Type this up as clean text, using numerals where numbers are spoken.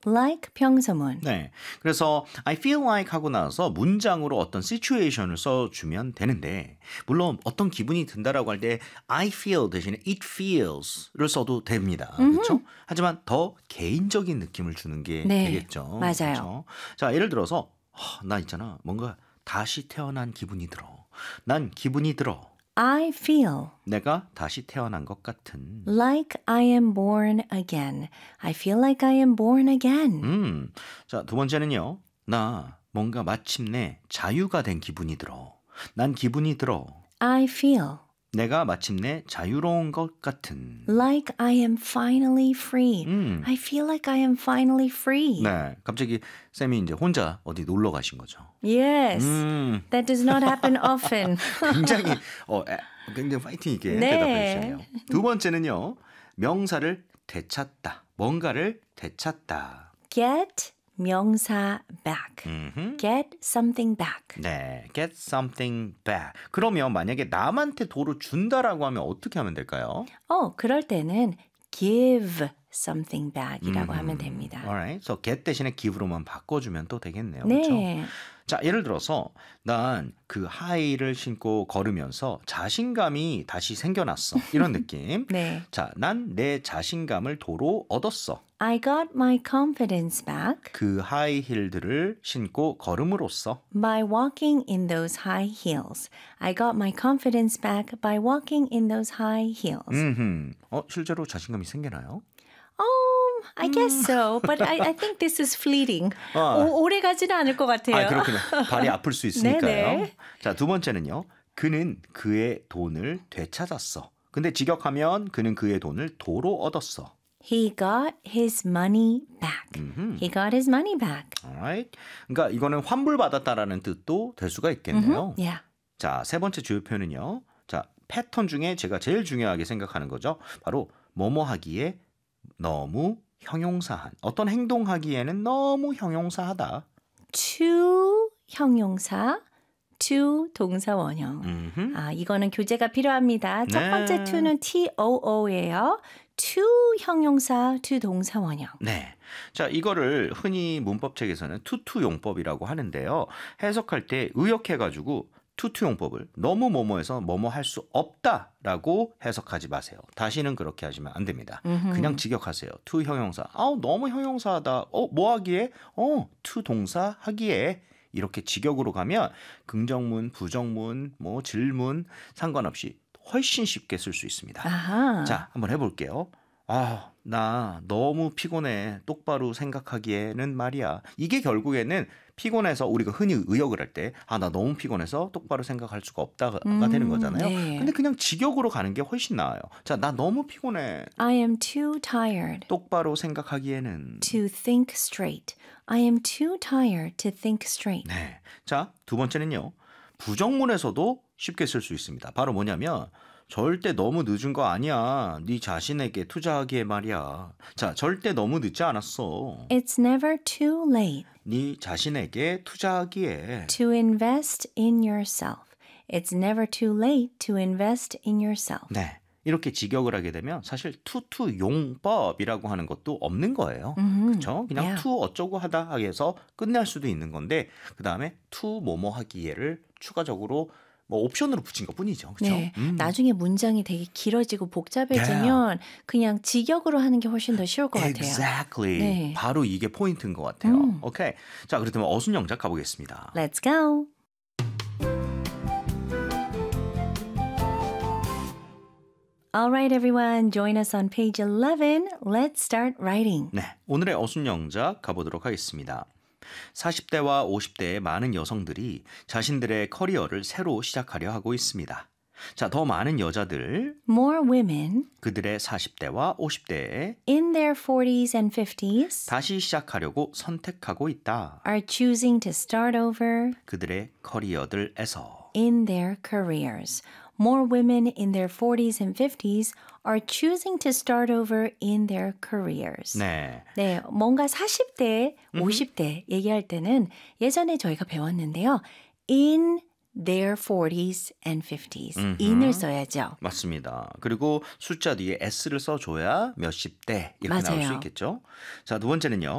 like 평서문. 네, 그래서 I feel like 하고 나서 문장으로 어떤 situation을 써주면 되는데 물론 어떤 기분이 든다라고 할 때 I feel 대신에 it feels를 써도 됩니다. 그렇죠? 하지만 더 개인적인 느낌을 주는 게 네, 되겠죠. 맞아요. 그렇죠? 자, 예를 들어서 나 있잖아. 뭔가 다시 태어난 기분이 들어. 난 기분이 들어. I feel 내가 다시 태어난 것 같은. like I am born again. I feel like I am born again. 자, 두 번째는요. 나 뭔가 마침내 자유가 된 기분이 들어. 난 기분이 들어. I feel 내가 마침내 자유로운 것 같은. like I am finally free. I feel like I am finally free. 네, 갑자기 쌤이 이제 혼자 어디 놀러 가신 거죠. Yes, that does not happen often. 굉장히 굉장히 파이팅 있게 네. 대답해 주셨네요. 두 번째는요. 명사를 되찾다. 뭔가를 되찾다. Get 명사 back. Get something back. 네, get something back. 그러면 만약에 남한테 도로 준다라고 하면 어떻게 하면 될까요? 그럴 때는 give something back이라고 하면 됩니다. Alright, so get 대신에 give로만 바꿔주면 또 되겠네요. 네. 그렇죠? 자, 예를 들어서 난 그 하이를 신고 걸으면서 자신감이 다시 생겨났어. 이런 느낌. 네. 자, 난 내 자신감을 도로 얻었어. I got my confidence back 그 하이 힐들을 신고 걸음으로써. by walking in those high heels. I got my confidence back by walking in those high heels. 실제로 자신감이 생기나요? I guess so, but I think this is fleeting. 오래 가지는 않을 것 같아요. 아, 그렇군요. 발이 아플 수 있으니까요. 네네. 자, 두 번째는요. 그는 그의 돈을 되찾았어. 근데 직역하면 그는 그의 돈을 도로 얻었어. He got his money back. He got his money back. Alright. 그러니까 이거는 환불받았다라는 뜻도 될 수가 있겠네요. Yeah. 자, 세 번째 주요 표현은요. 자, 패턴 중에 제가 제일 중요하게 생각하는 거죠. 바로 뭐뭐 하기에 너무 형용사한. 어떤 행동하기에는 너무 형용사하다. to 형용사, to 동사 원형. 이거는 교재가 필요합니다. 첫 번째 to는 TOO예요. to 형용사, to 동사 원형. 네. 자, 이거를 흔히 문법책에서는 투투용법이라고 하는데요. 해석할 때 의역해가지고 투투용법을 너무 뭐뭐해서 뭐뭐 할 수 없다라고 해석하지 마세요. 다시는 그렇게 하시면 안 됩니다. 그냥 직역하세요. 투 형용사. 너무 형용사하다. 뭐 하기에? 투 동사 하기에. 이렇게 직역으로 가면 긍정문, 부정문, 뭐 질문 상관없이 훨씬 쉽게 쓸 수 있습니다. 아하. 자, 한번 해볼게요. 나 너무 피곤해. 똑바로 생각하기에는 말이야. 이게 결국에는 피곤해서 우리가 흔히 의역을 할 때 나 너무 피곤해서 똑바로 생각할 수가 없다가 되는 거잖아요. 네. 근데 그냥 직역으로 가는 게 훨씬 나아요. 자, 나 너무 피곤해. I am too tired 똑바로 생각하기에는. to think straight. I am too tired to think straight. 네. 자, 두 번째는요. 부정문에서도 쉽게 쓸 수 있습니다. 바로 뭐냐면 절대 너무 늦은 거 아니야. 네 자신에게 투자하기에 말이야. 자, 절대 너무 늦지 않았어. It's never too late 네 자신에게 투자하기에. to invest in yourself. It's never too late to invest in yourself. 네. 이렇게 직역을 하게 되면 사실 투투용법이라고 하는 것도 없는 거예요. 그렇죠? 그냥 Yeah. 투 어쩌고 하다 해서 끝날 수도 있는 건데 그다음에 투 뭐뭐 하기에를 추가적으로 뭐 옵션으로 붙인 것뿐이죠. 그렇죠? 네, 나중에 문장이 되게 길어지고 복잡해지면 그냥 직역으로 하는 게 훨씬 더 쉬울 것 같아요. Exactly. 네. 바로 이게 포인트인 것 같아요. 오케이. 자, 그렇다면 어순영작 가보겠습니다. Let's go. All right, everyone, join us on page 11. Let's start writing. 네, 오늘의 어순영작 가보도록 하겠습니다. 40대와 50대의 많은 여성들이 자신들의 커리어를 새로 시작하려 하고 있습니다. 자, 더 많은 여자들, More women 그들의 40대와 50대에 in their 40s and 50s 다시 시작하려고 선택하고 있다. are choosing to start over 그들의 커리어들에서. in their careers. More women in their 40s and 50s are choosing to start over in their careers. 네. 네, 뭔가 40대, 50대 얘기할 때는 예전에 저희가 배웠는데요. In their 40s and 50s. in을 써야죠. 맞습니다. 그리고 숫자 뒤에 s를 써줘야 몇십 대 이렇게 나올 수 맞아요. 있겠죠. 자, 두 번째는요.